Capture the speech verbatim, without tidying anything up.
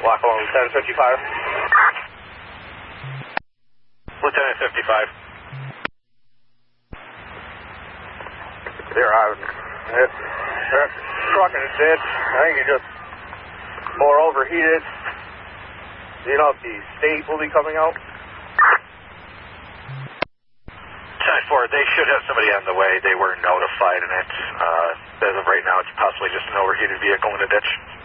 Block along Lieutenant fifty-five. Lieutenant fifty-five. There, I was. It, that truck in the ditch. I think it just more overheated. Do you know if the state will be coming out? ten four, they should have somebody on the way. They were notified, and it, uh, as of right now, it's possibly just an overheated vehicle in a ditch.